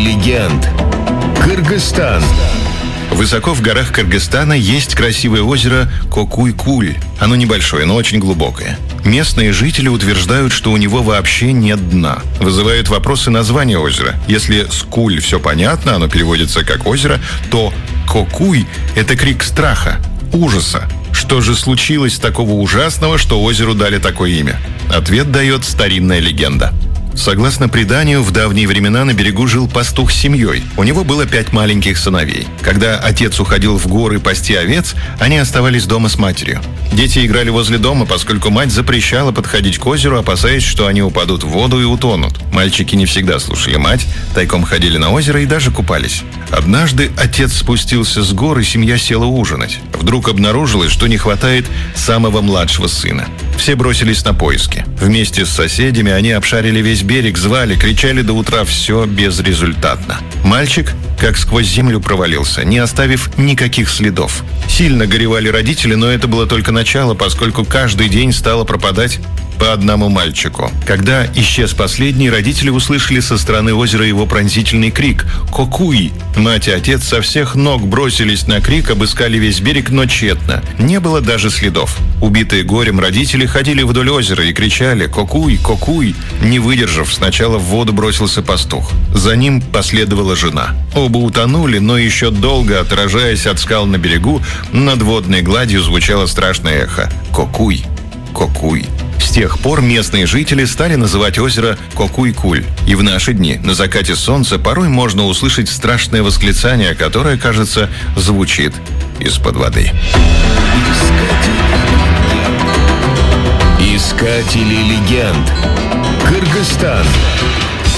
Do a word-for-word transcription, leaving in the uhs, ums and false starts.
легенд. Кыргызстан. Высоко в горах Кыргызстана есть красивое озеро Кокуй-Куль. Оно небольшое, но очень глубокое. Местные жители утверждают, что у него вообще нет дна. Вызывают вопросы названия озера. Если с Куль все понятно, оно переводится как озеро, то Кокуй – это крик страха, ужаса. Что же случилось такого ужасного, что озеру дали такое имя? Ответ дает старинная легенда. Согласно преданию, в давние времена на берегу жил пастух с семьей. У него было пять маленьких сыновей. Когда отец уходил в горы пасти овец, они оставались дома с матерью. Дети играли возле дома, поскольку мать запрещала подходить к озеру, опасаясь, что они упадут в воду и утонут. Мальчики не всегда слушали мать, тайком ходили на озеро и даже купались. Однажды отец спустился с гор, и семья села ужинать. Вдруг обнаружилось, что не хватает самого младшего сына. Все бросились на поиски. Вместе с соседями они обшарили весь берег, звали, кричали до утра, все безрезультатно. Мальчик как сквозь землю провалился, не оставив никаких следов. Сильно горевали родители, но это было только начало, поскольку каждый день стало пропадать по одному мальчику. Когда исчез последний, родители услышали со стороны озера его пронзительный крик «Кокуй!». Мать и отец со всех ног бросились на крик, обыскали весь берег, но тщетно. Не было даже следов. Убитые горем родители ходили вдоль озера и кричали «Кокуй! Кокуй!». Не выдержав, сначала в воду бросился пастух. За ним последовала жена. Оба утонули, но еще долго, отражаясь от скал на берегу, над водной гладью звучало страшное эхо «Кокуй! Кокуй!». С тех пор местные жители стали называть озеро Кокуй-Куль. И в наши дни, на закате солнца, порой можно услышать страшное восклицание, которое, кажется, звучит из-под воды. Искатели легенд. Кыргызстан.